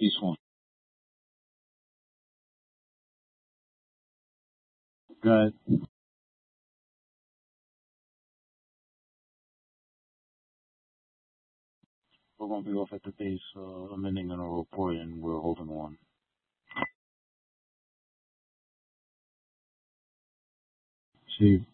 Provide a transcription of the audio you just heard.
East one. Good. We're going to be off at the base, amending a report, and we're holding on. See.